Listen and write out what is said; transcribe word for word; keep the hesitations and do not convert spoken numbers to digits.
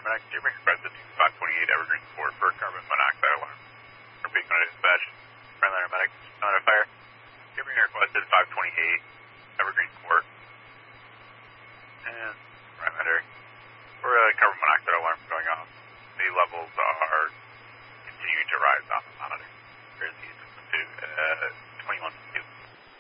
Medic, do you bring requested five twenty-eight Evergreen Sport for carbon monoxide alarm? For Peak County Dispatch, Friendly Medic, on a fire. Do you bring requested five twenty-eight Evergreen